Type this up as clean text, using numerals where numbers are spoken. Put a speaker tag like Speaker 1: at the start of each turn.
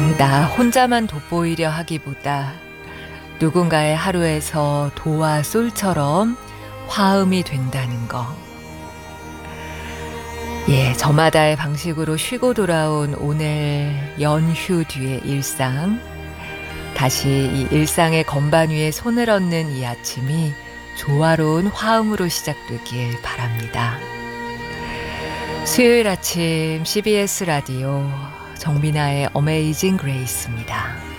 Speaker 1: 나 혼자만 돋보이려 하기보다 누군가의 하루에서 도와 솔처럼 화음이 된다는 거. 예, 저마다의 방식으로 쉬고 돌아온 오늘 연휴 뒤의 일상. 다시 이 일상의 건반 위에 손을 얹는 이 아침이 조화로운 화음으로 시작되길 바랍니다. 수요일 아침 CBS 라디오 정민아의 어메이징 그레이스입니다.